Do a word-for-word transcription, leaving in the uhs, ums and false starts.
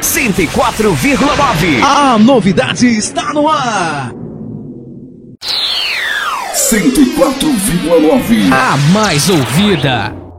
cento e quatro vírgula nove. A novidade está no ar. cento e quatro vírgula nove. A mais ouvida.